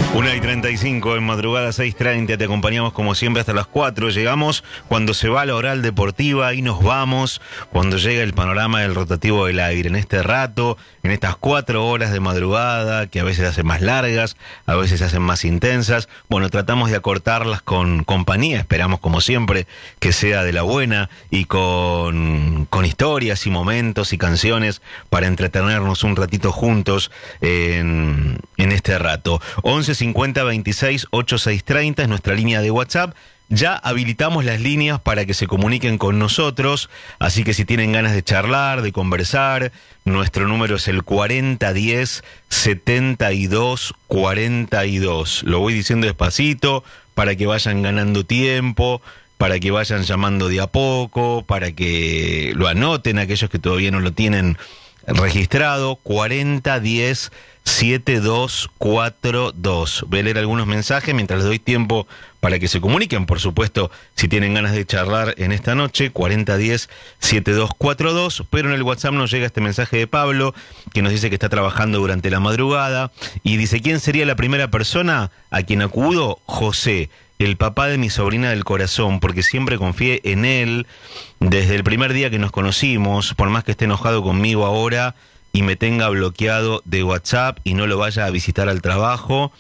1:35 en madrugada 6:30, te acompañamos como siempre hasta las 4. Llegamos cuando se va la oral deportiva y nos vamos cuando llega el panorama del rotativo del aire. En este rato, en estas 4 horas de madrugada, que a veces se hacen más largas, a veces se hacen más intensas. Bueno, tratamos de acortarlas con compañía, esperamos como siempre que sea de la buena y con historias y momentos y canciones para entretenernos un ratito juntos en este rato. 11:50 26 8630 es nuestra línea de WhatsApp. Ya habilitamos las líneas para que se comuniquen con nosotros, así que si tienen ganas de charlar, de conversar, nuestro número es el 4010 7242. Lo voy diciendo despacito para que vayan ganando tiempo, para que vayan llamando de a poco, para que lo anoten aquellos que todavía no lo tienen registrado. 4010 7242. Voy a leer algunos mensajes mientras les doy tiempo para que se comuniquen, por supuesto, si tienen ganas de charlar en esta noche. 4010 7242. Pero en el WhatsApp nos llega este mensaje de Pablo, que nos dice que está trabajando durante la madrugada y dice: ¿quién sería la primera persona a quien acudo? José, el papá de mi sobrina del corazón, porque siempre confié en él desde el primer día que nos conocimos, por más que esté enojado conmigo ahora y me tenga bloqueado de WhatsApp y no lo vaya a visitar al trabajo,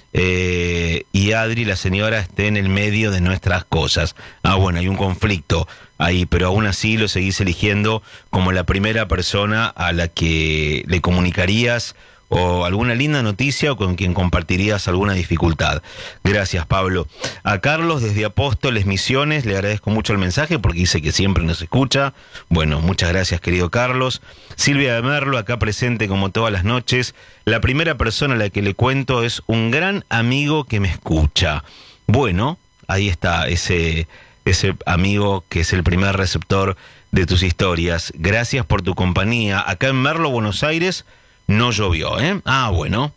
y Adri, la señora, esté en el medio de nuestras cosas. Bueno, hay un conflicto ahí, pero aún así lo seguís eligiendo como la primera persona a la que le comunicarías o alguna linda noticia o con quien compartirías alguna dificultad. Gracias, Pablo. A Carlos desde Apóstoles Misiones le agradezco mucho el mensaje porque dice que siempre nos escucha. Bueno, muchas gracias, querido Carlos. Silvia de Merlo, acá presente como todas las noches. La primera persona a la que le cuento es un gran amigo que me escucha. Bueno, ahí está ese amigo que es el primer receptor de tus historias. Gracias por tu compañía. Acá en Merlo, Buenos Aires, no llovió, ¿eh? Bueno,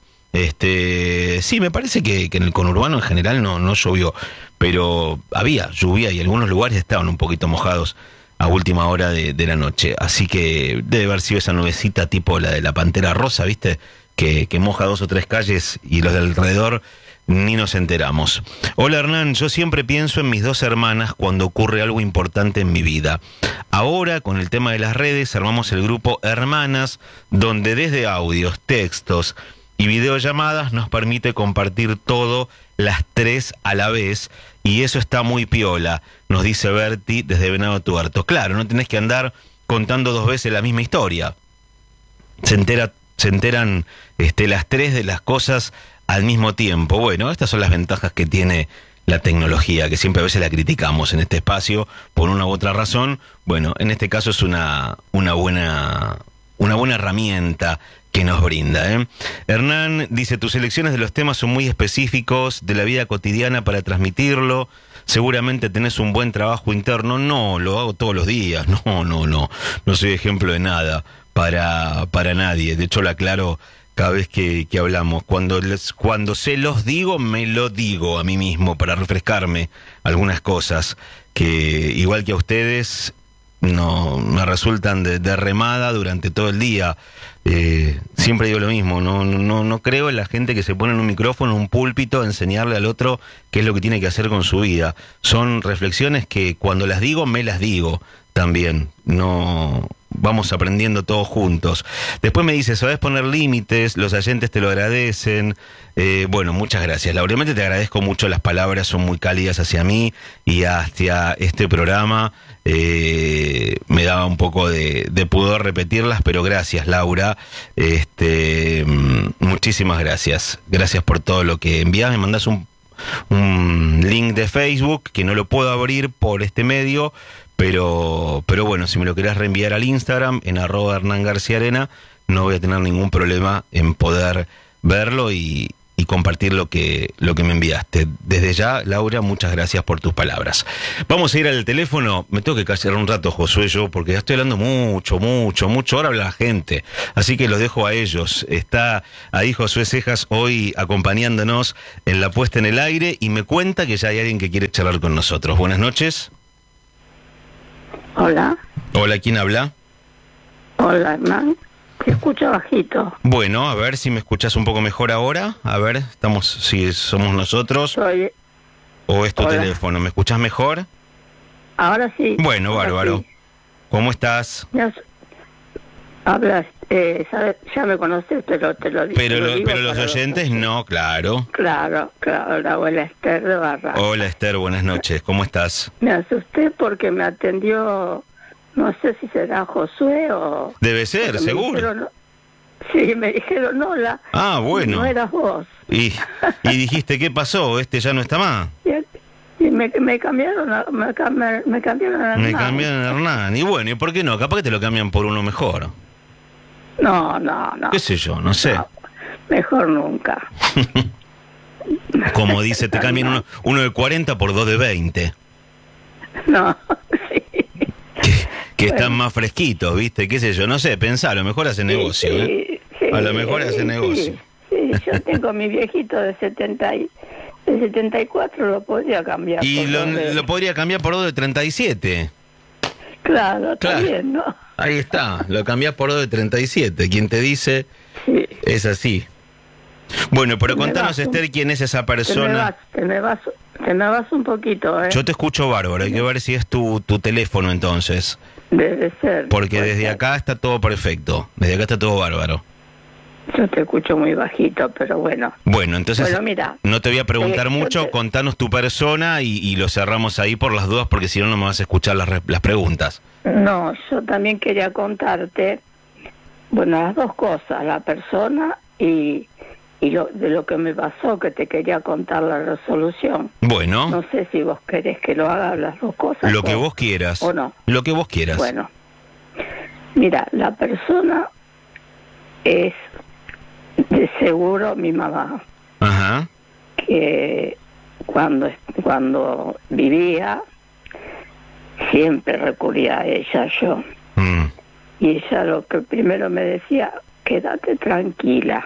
sí, me parece que en el conurbano en general no llovió, pero había lluvia y algunos lugares estaban un poquito mojados a última hora de la noche, así que debe haber sido esa nubecita tipo la de la Pantera Rosa, ¿viste? Que moja 2 o 3 calles y los de alrededor ni nos enteramos. Hola, Hernán, yo siempre pienso en mis 2 hermanas cuando ocurre algo importante en mi vida. Ahora, con el tema de las redes, armamos el grupo Hermanas, donde desde audios, textos y videollamadas nos permite compartir todo las 3 a la vez, y eso está muy piola, nos dice Berti desde Venado Tuerto. Claro, no tenés que andar contando 2 veces la misma historia. Se enteran las 3 de las cosas al mismo tiempo. Bueno, estas son las ventajas que tiene la tecnología, que siempre a veces la criticamos en este espacio por una u otra razón. Bueno, en este caso es una buena herramienta que nos brinda, ¿eh? Hernán dice: tus selecciones de los temas son muy específicos de la vida cotidiana para transmitirlo. Seguramente tenés un buen trabajo interno. No, lo hago todos los días. No soy ejemplo de nada para nadie. De hecho, lo aclaro cada vez que hablamos. Cuando se los digo, me lo digo a mí mismo para refrescarme algunas cosas que, igual que a ustedes, no me resultan de remada durante todo el día. Siempre digo lo mismo, no creo en la gente que se pone en un micrófono, en un púlpito, a enseñarle al otro qué es lo que tiene que hacer con su vida. Son reflexiones que cuando las digo, me las digo también. No vamos aprendiendo todos juntos. Después me dice: ¿sabés poner límites? Los oyentes te lo agradecen. Bueno, muchas gracias. Realmente te agradezco mucho, las palabras son muy cálidas hacia mí y hacia este programa. Me daba un poco de pudor repetirlas, pero gracias, Laura. Muchísimas gracias. Gracias por todo lo que envías. Me mandás un link de Facebook que no lo puedo abrir por este medio, pero bueno, si me lo querés reenviar al Instagram en @HernánGarciaArena, no voy a tener ningún problema en poder verlo y compartir lo que me enviaste. Desde ya, Laura, muchas gracias por tus palabras. Vamos a ir al teléfono. Me tengo que callar un rato, Josué, yo, porque ya estoy hablando mucho. Ahora habla la gente, así que los dejo a ellos. Está ahí Josué Cejas hoy acompañándonos en la puesta en el aire y me cuenta que ya hay alguien que quiere charlar con nosotros. Buenas noches. Hola. Hola, ¿quién habla? Hola, Hernán. te escucho bajito. Bueno, a ver si me escuchás un poco mejor ahora. A ver, estamos, si somos nosotros Soy... o es tu Hola. teléfono. ¿Me escuchás mejor? Ahora sí. Bueno, ahora bárbaro. sí. ¿Cómo estás? Hablas, ¿sabes? Ya me conoces, pero te lo digo. Pero los oyentes no, claro. Claro, la abuela Esther de Barra. Hola Esther, buenas noches. ¿Cómo estás? Me asusté porque me atendió, no sé si será Josué o... Debe ser, seguro. Sí, me dijeron hola. Ah, bueno. No eras vos. Y dijiste, ¿qué pasó? Este ya no está más. Y me cambiaron me cambiaron a Hernán. Me cambiaron a Hernán. Y bueno, ¿y por qué no? Capaz que te lo cambian por uno mejor. No. ¿Qué sé yo? No sé. No, mejor nunca. Como dice, te cambian uno de 40 por 2 de 20. No, sí. Que están más fresquitos, ¿viste? ¿Qué sé yo? No sé, pensá, a lo mejor hace negocio, ¿eh? Sí, a lo mejor hace negocio. Sí, yo tengo mi viejito de 74, lo podría cambiar. Y lo podría cambiar por 2 de 37. Claro, está bien, ¿no? Ahí está, lo cambiás por 2 de 37. Quien te dice, sí. Es así. Bueno, pero contanos, Esther, quién es esa persona. Te me vas un poquito, ¿eh? Yo te escucho bárbaro, hay que ver si es tu teléfono entonces. Debe ser. Porque desde acá está todo perfecto, desde acá está todo bárbaro. Yo te escucho muy bajito, pero bueno. Bueno, entonces mira, no te voy a preguntar mucho, contanos tu persona y lo cerramos ahí por las dudas, porque si no, no me vas a escuchar las preguntas. No, yo también quería contarte, bueno, las dos cosas, la persona y de lo que me pasó, que te quería contar la resolución. Bueno. No sé si vos querés que lo haga las dos cosas. Lo que vos quieras. ¿O no? Lo que vos quieras. Bueno, mira, la persona es de seguro mi mamá. Ajá. Que cuando vivía, siempre recurría a ella yo. Y ella lo que primero me decía, quédate tranquila.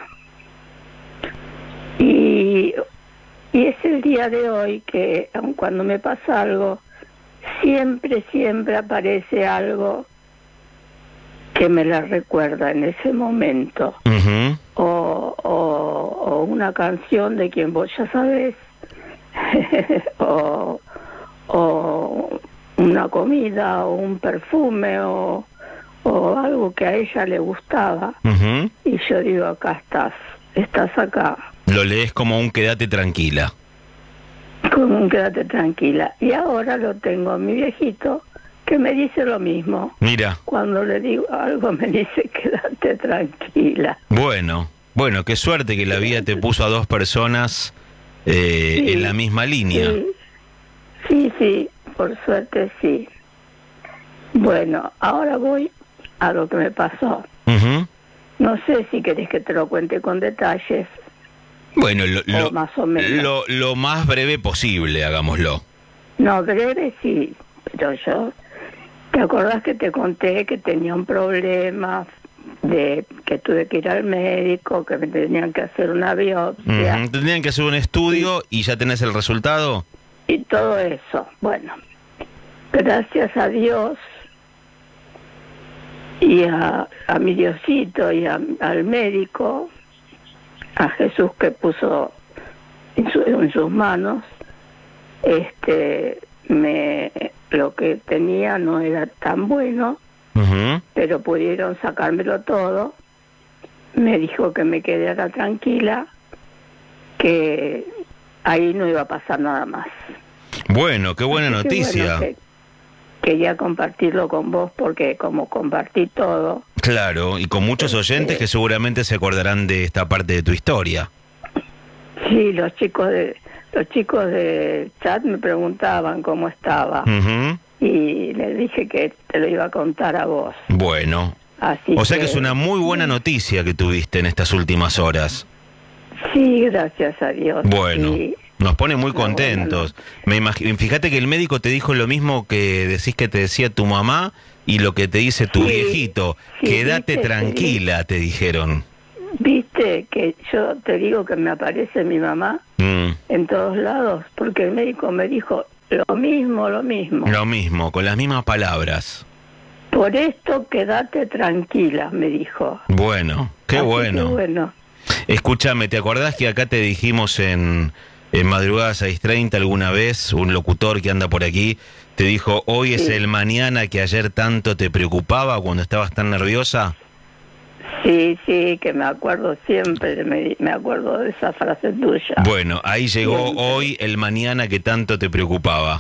Y es el día de hoy que, aun cuando me pasa algo, siempre aparece algo que me la recuerda en ese momento. Uh-huh. O una canción de quien vos ya sabés, o una comida, o un perfume, o algo que a ella le gustaba. Uh-huh. Y yo digo, acá estás acá. Lo lees como un quédate tranquila. Como un quédate tranquila. Y ahora lo tengo a mi viejito, que me dice lo mismo. Mira. Cuando le digo algo me dice quédate tranquila. Bueno, qué suerte que la vida te puso a dos personas sí, en la misma línea. Sí, por suerte sí. Bueno, ahora voy a lo que me pasó. Uh-huh. No sé si querés que te lo cuente con detalles. Bueno, más o menos. Lo más breve posible, hagámoslo. No, breve sí, pero yo... ¿Te acordás que te conté que tenía un problema de que tuve que ir al médico, que me tenían que hacer una biopsia? Uh-huh. Tenían que hacer un estudio y ya tenés el resultado. Y todo eso. Bueno, gracias a Dios y a mi Diosito y al médico, a Jesús que puso en sus manos, lo que tenía no era tan bueno, uh-huh, pero pudieron sacármelo todo. Me dijo que me quedara tranquila, que ahí no iba a pasar nada más. Bueno, qué buena noticia. Bueno, quería compartirlo con vos porque como compartí todo... Claro, y con muchos oyentes que seguramente se acordarán de esta parte de tu historia. Sí, los chicos de chat me preguntaban cómo estaba. Uh-huh. Y les dije que te lo iba a contar a vos. Bueno. O sea que es una muy buena noticia que tuviste en estas últimas horas. Sí, gracias a Dios. Bueno, sí. Nos pone muy contentos. Fíjate que el médico te dijo lo mismo que decís que te decía tu mamá y lo que te dice tu viejito. Sí, quédate tranquila, te dijeron. Viste que yo te digo que me aparece mi mamá en todos lados, porque el médico me dijo lo mismo. Lo mismo, con las mismas palabras. Por esto quédate tranquila, me dijo. Bueno, qué bueno. Bueno. Escúchame, ¿te acordás que acá te dijimos en Madrugadas 6:30 alguna vez, un locutor que anda por aquí, te dijo, hoy es el mañana que ayer tanto te preocupaba cuando estabas tan nerviosa? Sí, que me acuerdo siempre, me acuerdo de esa frase tuya. Bueno, ahí llegó Siempre. hoy el mañana que tanto te preocupaba.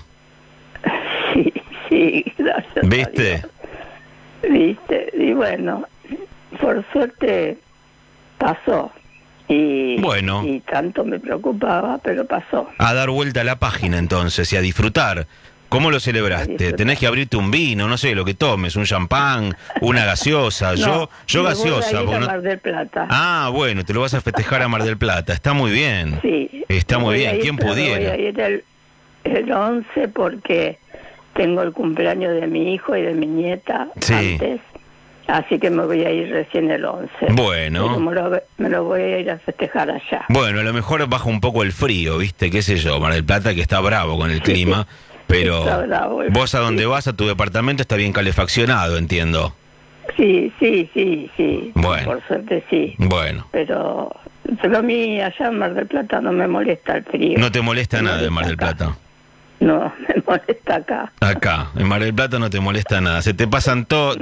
Sí, gracias. ¿Viste? Viste, y bueno, por suerte pasó. Y, bueno, y tanto me preocupaba, pero pasó. A dar vuelta a la página entonces y a disfrutar. ¿Cómo lo celebraste? Tenés que abrirte un vino, no sé, lo que tomes, un champán, una gaseosa. No, yo gaseosa. Voy a ir a Mar del Plata. Ah, bueno, te lo vas a festejar a Mar del Plata. Está muy bien. Sí. Está muy bien. ¿Quién pudiera? Voy a ir el 11 porque tengo el cumpleaños de mi hijo y de mi nieta antes. Así que me voy a ir recién el 11. Bueno. Me lo voy a ir a festejar allá. Bueno, a lo mejor baja un poco el frío, ¿viste? ¿Qué sé yo? Mar del Plata que está bravo con el clima. Pero vos a donde vas, a tu departamento, está bien calefaccionado, entiendo. Sí. Bueno. Por suerte sí. Bueno. Pero a mí allá en Mar del Plata no me molesta el frío. ¿No te molesta nada en Mar del Plata? No, me molesta acá. Acá, en Mar del Plata no te molesta nada. Se te pasan todos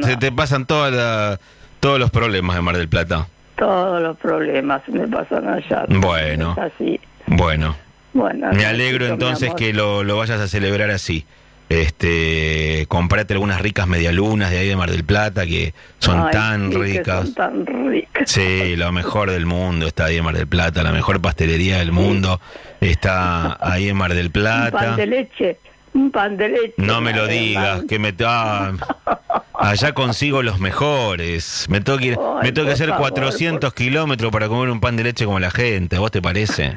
los problemas en Mar del Plata. Todos los problemas se me pasan allá. Bueno. Es así. Bueno. Me alegro chico, entonces que lo vayas a celebrar así. Comprate algunas ricas medialunas de ahí de Mar del Plata que son tan ricas. Son tan ricas. Sí, lo mejor del mundo está ahí en Mar del Plata, la mejor pastelería del mundo está ahí en Mar del Plata. Un pan de leche. No me lo digas, que allá consigo los mejores. Me tengo que hacer 400 kilómetros para comer un pan de leche como la gente. ¿A vos te parece?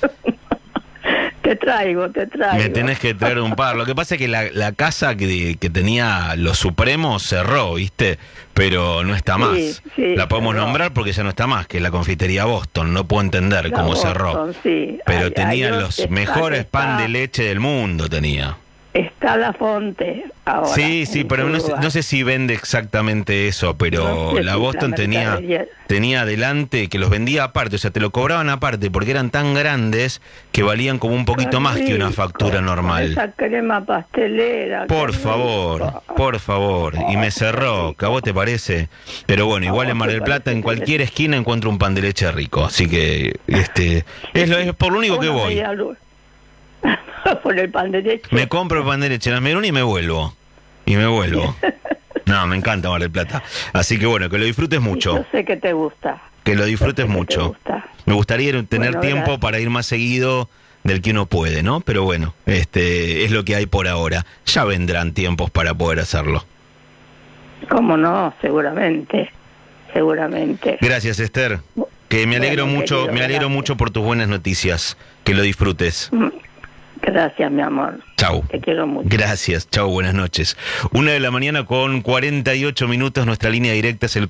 Te traigo. Me tenés que traer un par. Lo que pasa es que la casa que tenía los Supremos cerró, ¿viste? Pero no está más. La podemos nombrar porque ya no está más, que es la confitería Boston. No puedo entender cómo cerró. Pero tenía los mejores pan de leche del mundo, tenía. Está La Fonte ahora. Sí, pero no sé si vende exactamente eso, pero la Boston tenía adelante que los vendía aparte, o sea, te lo cobraban aparte porque eran tan grandes que valían como un poquito más que una factura normal. Esa crema pastelera. Por favor, y me cerró, ¿que a vos te parece? Pero bueno, igual en Mar del Plata, en cualquier esquina encuentro un pan de leche rico, así que es por lo único que voy. Por el pan de leche. Me compro el pan de leche en Almerún y me vuelvo. No, me encanta Mar del Plata. Así que bueno, que lo disfrutes mucho. Yo sé que te gusta. Que lo disfrutes mucho. Me gustaría tener tiempo para ir más seguido del que uno puede, ¿no? Pero bueno, es lo que hay por ahora. Ya vendrán tiempos para poder hacerlo. ¿Cómo no? Seguramente. Gracias, Esther. Que me alegro mucho por tus buenas noticias. Que lo disfrutes. Gracias, mi amor. Chau. Te quiero mucho. Gracias, chau, buenas noches. 1:00 con 48 minutos, nuestra línea directa es el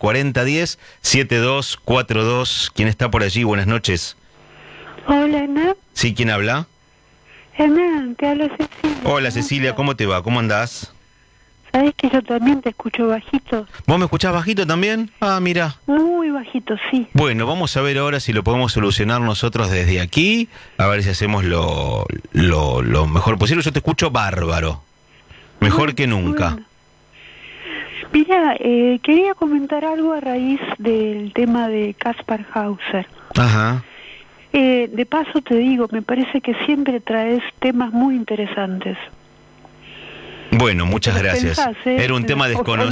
4010-7242. ¿Quién está por allí? Buenas noches. Hola, Hernán. ¿Sí, quién habla? Hernán, te habla Cecilia. Hola, Cecilia, ¿cómo te va? ¿Cómo andás? ¿Sabés que yo también te escucho bajito? ¿Vos me escuchás bajito también? Ah, mira. Muy bajito, sí. Bueno, vamos a ver ahora si lo podemos solucionar nosotros desde aquí, a ver si hacemos lo mejor posible. Yo te escucho bárbaro, mejor que nunca. Bueno. Mira, quería comentar algo a raíz del tema de Kaspar Hauser. Ajá. De paso te digo, me parece que siempre traes temas muy interesantes. Bueno, muchas gracias. Pensás, Era un tema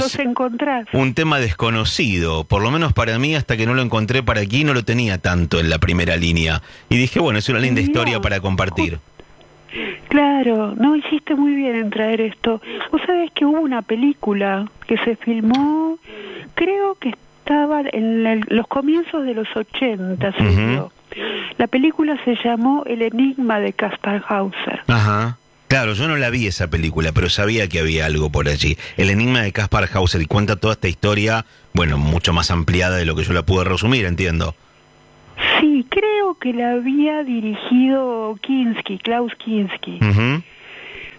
desconocido, por lo menos para mí, hasta que no lo encontré para aquí, no lo tenía tanto en la primera línea. Y dije, bueno, es una linda historia para compartir. Claro, no, hiciste muy bien en traer esto. Vos sabés que hubo una película que se filmó, creo que estaba en los comienzos de los 80, se vio. La película se llamó El enigma de Kaspar Hauser. Ajá. Claro, yo no la vi esa película, pero sabía que había algo por allí. El enigma de Kaspar Hauser, y cuenta toda esta historia, bueno, mucho más ampliada de lo que yo la pude resumir, entiendo. Sí, creo que la había dirigido Klaus Kinski.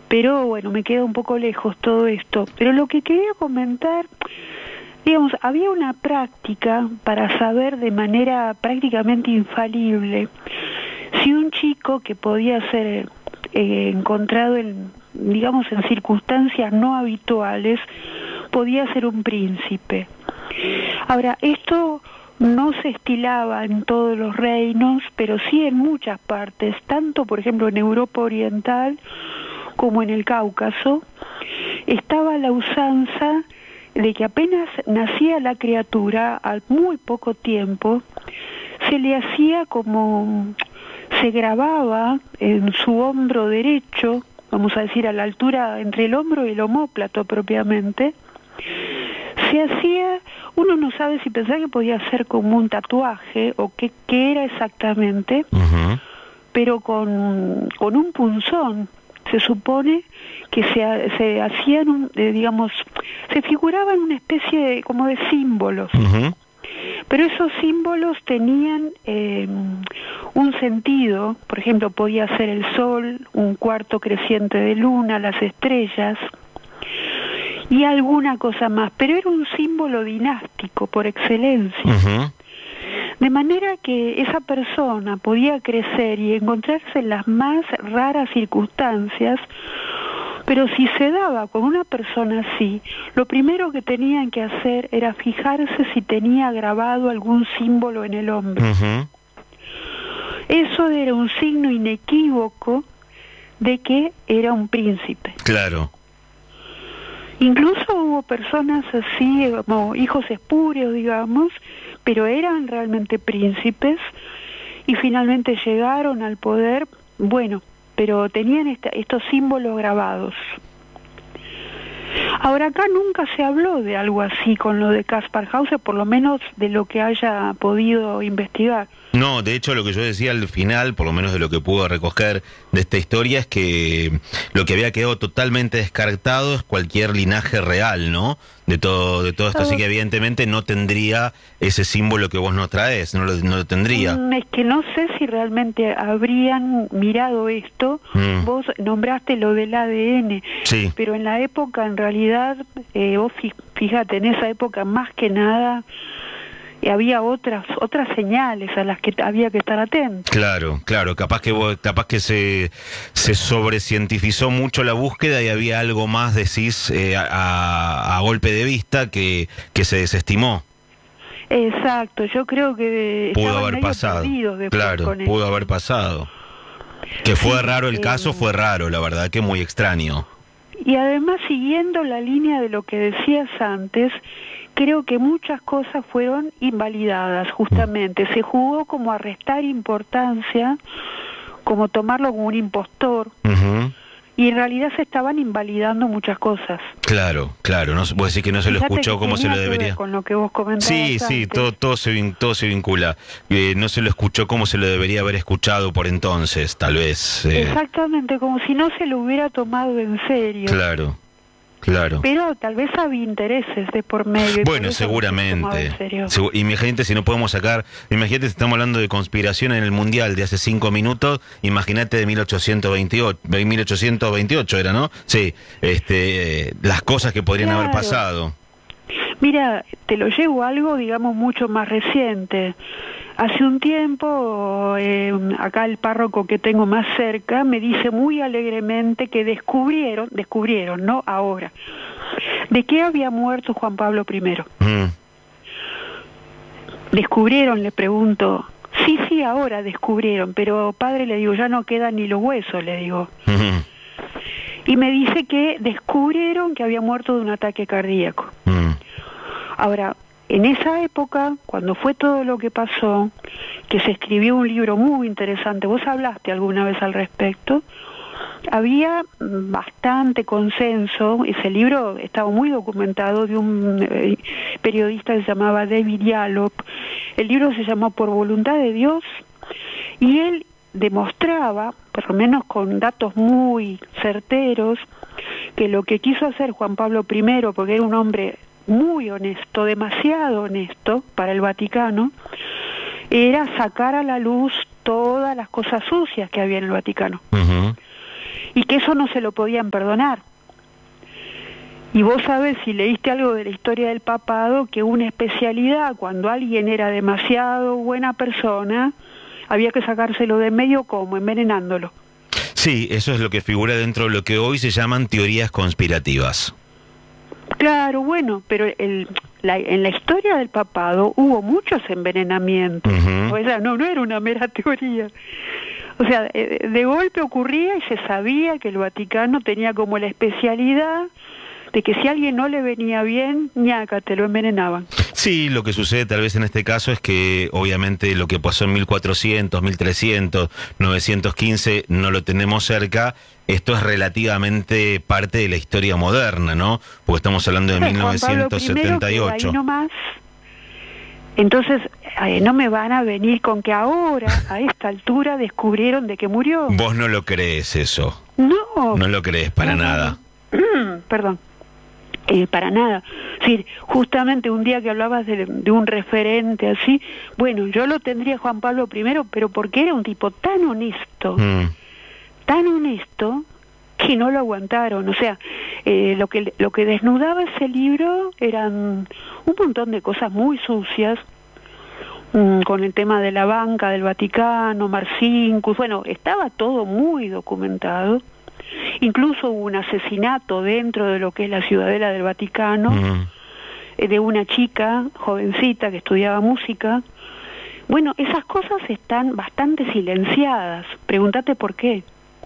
pero bueno, me queda un poco lejos todo esto. Pero lo que quería comentar, digamos, había una práctica para saber de manera prácticamente infalible si un chico que podía ser encontrado en, digamos, en circunstancias no habituales, podía ser un príncipe. Ahora, esto no se estilaba en todos los reinos, pero sí en muchas partes, tanto por ejemplo en Europa Oriental como en el Cáucaso, estaba la usanza de que apenas nacía la criatura, al muy poco tiempo, se le hacía como, se grababa en su hombro derecho, vamos a decir a la altura entre el hombro y el omóplato propiamente, se hacía, uno no sabe si pensaba que podía ser como un tatuaje o qué era exactamente, pero con un punzón. Se supone que se hacían, digamos, se figuraban una especie de, como de símbolos. Pero esos símbolos tenían un sentido. Por ejemplo, podía ser el sol, un cuarto creciente de luna, las estrellas y alguna cosa más, pero era un símbolo dinástico por excelencia. De manera que esa persona podía crecer y encontrarse en las más raras circunstancias, pero si se daba con una persona así, lo primero que tenían que hacer era fijarse si tenía grabado algún símbolo en el hombro. Eso era un signo inequívoco de que era un príncipe. Claro. Incluso hubo personas así, como hijos espurios, digamos, pero eran realmente príncipes y finalmente llegaron al poder, bueno, pero tenían estos símbolos grabados. Ahora, acá nunca se habló de algo así con lo de Kaspar Hauser, por lo menos de lo que haya podido investigar. No, de hecho lo que yo decía al final, por lo menos de lo que pude recoger de esta historia, es que lo que había quedado totalmente descartado es cualquier linaje real, ¿no? De todo esto, así que evidentemente no tendría ese símbolo que vos nos traes, no lo tendría. Es que no sé si realmente habrían mirado esto. Vos nombraste lo del ADN, sí, pero en la época, en realidad, vos fíjate, en esa época más que nada había otras señales a las que había que estar atentos. Claro, capaz que se sobrescientificó mucho la búsqueda y había algo más, decís, a golpe de vista que se desestimó. Exacto, yo creo que pudo haber pasado, claro, pudo haber pasado. Que fue raro el caso, fue raro, la verdad que muy extraño. Y además, siguiendo la línea de lo que decías antes, creo que muchas cosas fueron invalidadas, justamente. Se jugó como a restar importancia, como tomarlo como un impostor, y en realidad se estaban invalidando muchas cosas. Claro, no, vos decís que no se lo escuchó como se lo debería. Con lo que vos comentabas sí, antes. todo se vincula. No se lo escuchó como se lo debería haber escuchado por entonces, tal vez. Exactamente, como si no se lo hubiera tomado en serio. Claro. Pero tal vez había intereses de por medio. Bueno, seguramente. Imagínate si no podemos sacar, imagínate si estamos hablando de conspiración en el Mundial de hace 5 minutos, imagínate de 1828 era, ¿no? Sí, las cosas que podrían haber pasado. Mira, te lo llevo a algo, digamos, mucho más reciente. Hace un tiempo, acá el párroco que tengo más cerca me dice muy alegremente que descubrieron, ¿no? Ahora, de qué había muerto Juan Pablo I. Descubrieron, le pregunto. Sí, ahora descubrieron, pero padre, le digo, ya no quedan ni los huesos, le digo. Y me dice que descubrieron que había muerto de un ataque cardíaco. Ahora, en esa época, cuando fue todo lo que pasó, que se escribió un libro muy interesante, vos hablaste alguna vez al respecto, había bastante consenso, ese libro estaba muy documentado, de un periodista que se llamaba David Yallop. El libro se llamó Por voluntad de Dios, y él demostraba, por lo menos con datos muy certeros, que lo que quiso hacer Juan Pablo I, porque era un hombre muy honesto, demasiado honesto para el Vaticano, era sacar a la luz todas las cosas sucias que había en el Vaticano. y que eso no se lo podían perdonar. Y vos sabés, si leíste algo de la historia del papado, que una especialidad, cuando alguien era demasiado buena persona, había que sacárselo de en medio, como envenenándolo. Sí, eso es lo que figura dentro de lo que hoy se llaman teorías conspirativas. Claro, bueno, pero en la historia del papado hubo muchos envenenamientos. O sea, no era una mera teoría. O sea, de golpe ocurría y se sabía que el Vaticano tenía como la especialidad de que si a alguien no le venía bien, ñaca, te lo envenenaban. Sí, lo que sucede tal vez en este caso es que obviamente lo que pasó en 1400, 1300, 915 no lo tenemos cerca. Esto es relativamente parte de la historia moderna, ¿no? Porque estamos hablando de 1978. Ahí nomás. Entonces, no me van a venir con que ahora, a esta altura, descubrieron de que murió. Vos no lo crees eso. No. No lo crees para nada. Perdón. Para nada. Sí, justamente un día que hablabas de un referente así, bueno, yo lo tendría Juan Pablo I, pero porque era un tipo tan honesto, que no lo aguantaron. O sea, lo que desnudaba ese libro eran un montón de cosas muy sucias, con el tema de la banca del Vaticano, Marcinkus, bueno, estaba todo muy documentado. Incluso hubo un asesinato dentro de lo que es la Ciudadela del Vaticano, de una chica jovencita que estudiaba música. Bueno, esas cosas están bastante silenciadas. Pregúntate por qué.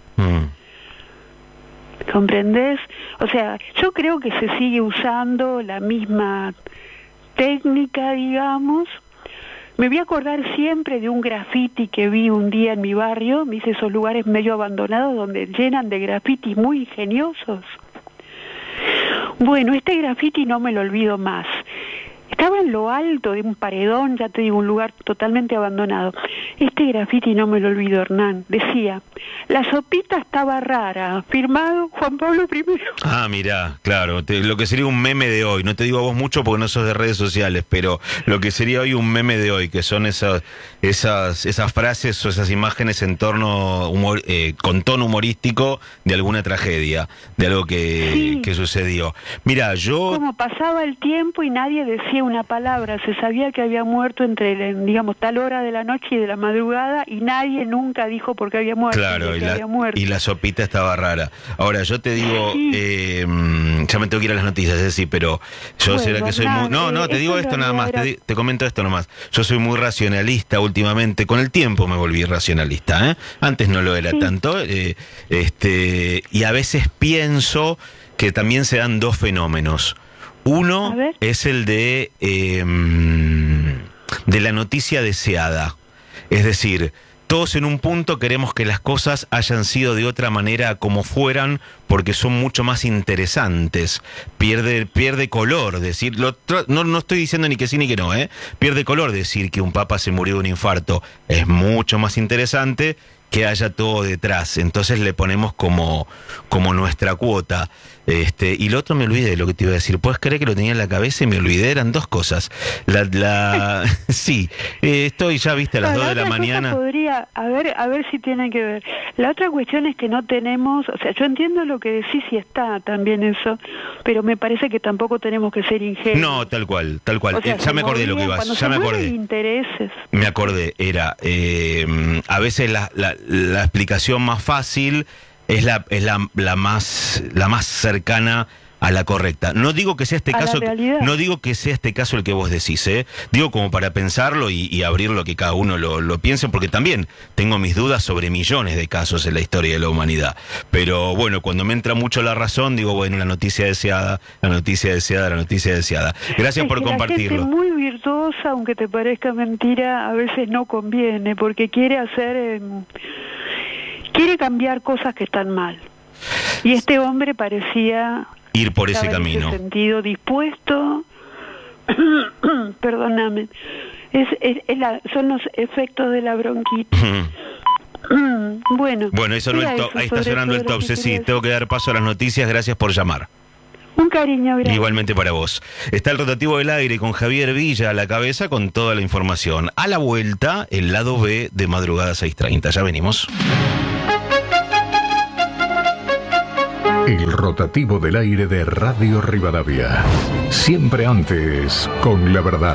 ¿Comprendés? O sea, yo creo que se sigue usando la misma técnica, digamos. Me voy a acordar siempre de un graffiti que vi un día en mi barrio, me hice esos lugares medio abandonados donde llenan de grafitis muy ingeniosos. Bueno, este graffiti no me lo olvido más. Estaba en lo alto de un paredón, ya te digo, un lugar totalmente abandonado. Este graffiti no me lo olvido, Hernán. Decía, la sopita estaba rara, firmado Juan Pablo I. Ah, mirá, claro, lo que sería un meme de hoy. No te digo a vos mucho porque no sos de redes sociales, pero lo que sería hoy un meme de hoy, que son esas frases o esas imágenes en torno, con tono humorístico de alguna tragedia, de algo que sucedió. Mirá, como pasaba el tiempo y nadie decía una palabra, se sabía que había muerto entre, digamos, tal hora de la noche y de la madrugada, y nadie nunca dijo por qué había muerto. Claro, y la sopita estaba rara. Ahora, yo te digo, ya me tengo que ir a las noticias, sí, pero yo será que soy muy... No, te digo esto nada más, te comento esto nomás. Yo soy muy racionalista últimamente, con el tiempo me volví racionalista, Antes no lo era tanto, y a veces pienso que también se dan dos fenómenos. Uno es el de la noticia deseada. Es decir, todos en un punto queremos que las cosas hayan sido de otra manera como fueran, porque son mucho más interesantes. Pierde color decirlo. No estoy diciendo ni que sí ni que no, Pierde color decir que un papa se murió de un infarto. Es mucho más interesante que haya todo detrás. Entonces le ponemos como nuestra cuota. Y lo otro me olvidé de lo que te iba a decir. ¿Puedes creer que lo tenía en la cabeza y me olvidé? Eran dos cosas. Sí, estoy ya, viste, a las 2 de la mañana. Podría, a ver si tienen que ver. La otra cuestión es que no tenemos, o sea, yo entiendo lo que decís y está también eso, pero me parece que tampoco tenemos que ser ingenuos. No, tal cual. O sea, ya me acordé de lo que ibas, ya me acordé. Intereses. Me acordé, era, a veces la explicación más fácil es la más cercana a la correcta. No digo que sea este caso, no digo que sea este caso el que vos decís, digo como para pensarlo y abrirlo a que cada uno lo piense, porque también tengo mis dudas sobre millones de casos en la historia de la humanidad. Pero bueno, cuando me entra mucho la razón, digo, bueno, la noticia deseada. Gracias por compartirlo. La gente muy virtuosa, aunque te parezca mentira, a veces no conviene, porque quiere cambiar cosas que están mal. Y este hombre parecía ir por ese camino. En ese sentido, dispuesto. Perdóname. Son los efectos de la bronquitis. Bueno, eso no ahí está sonando el top. Sí, tengo que dar paso a las noticias. Gracias por llamar. Un cariño grande. Igualmente para vos. Está el rotativo del aire con Javier Villa a la cabeza con toda la información. A la vuelta, el lado B de Madrugada 6:30. Ya venimos. El rotativo del aire de Radio Rivadavia. Siempre antes, con la verdad.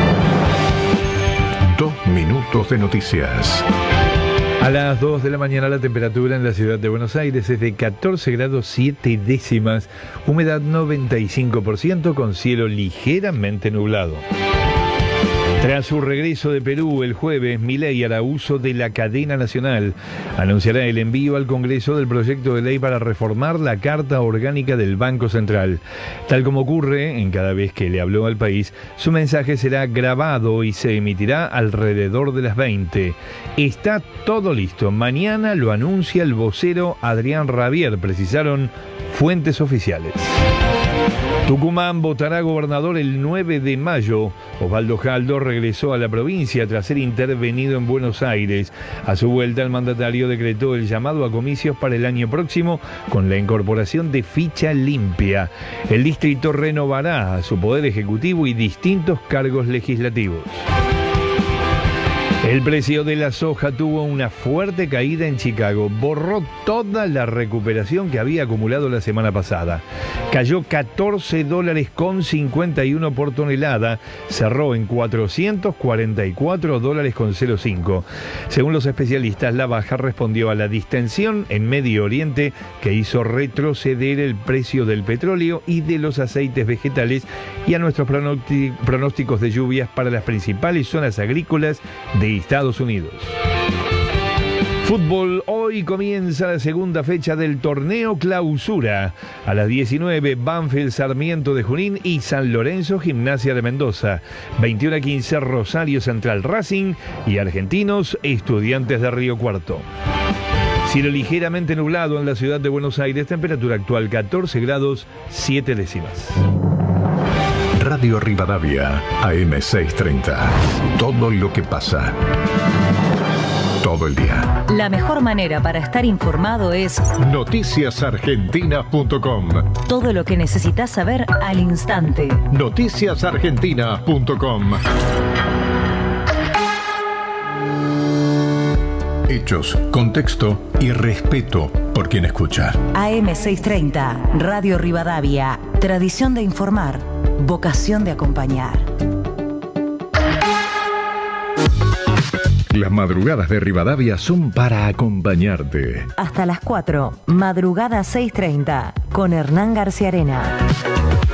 2 minutos de noticias. A las 2 de la mañana la temperatura en la ciudad de Buenos Aires es de 14 grados 7 décimas, humedad 95% con cielo ligeramente nublado. Tras su regreso de Perú el jueves, Milei hará uso de la cadena nacional. Anunciará el envío al Congreso del proyecto de ley para reformar la Carta Orgánica del Banco Central. Tal como ocurre en cada vez que le habló al país, su mensaje será grabado y se emitirá alrededor de las 20. Está todo listo. Mañana lo anuncia el vocero Adrián Rabier, precisaron fuentes oficiales. Tucumán votará gobernador el 9 de mayo. Osvaldo Jaldo regresó a la provincia tras ser intervenido en Buenos Aires. A su vuelta, el mandatario decretó el llamado a comicios para el año próximo con la incorporación de ficha limpia. El distrito renovará su poder ejecutivo y distintos cargos legislativos. El precio de la soja tuvo una fuerte caída en Chicago. Borró toda la recuperación que había acumulado la semana pasada. Cayó $14.51 por tonelada. Cerró en $444.05. Según los especialistas, la baja respondió a la distensión en Medio Oriente que hizo retroceder el precio del petróleo y de los aceites vegetales y a nuestros pronósticos de lluvias para las principales zonas agrícolas de Estados Unidos. Fútbol, hoy comienza la segunda fecha del torneo Clausura. A las 19, Banfield Sarmiento de Junín y San Lorenzo Gimnasia de Mendoza. 21:15, Rosario Central Racing y Argentinos Estudiantes de Río Cuarto. Cielo ligeramente nublado en la ciudad de Buenos Aires, temperatura actual 14 grados 7 décimas. Radio Rivadavia, AM630. Todo lo que pasa. Todo el día. La mejor manera para estar informado es noticiasargentina.com. Todo lo que necesitas saber al instante. noticiasargentina.com. Hechos, contexto y respeto por quien escucha. AM630, Radio Rivadavia. Tradición de informar, vocación de acompañar. Las madrugadas de Rivadavia son para acompañarte. Hasta las 4, madrugada 6:30, con Hernán García Arena.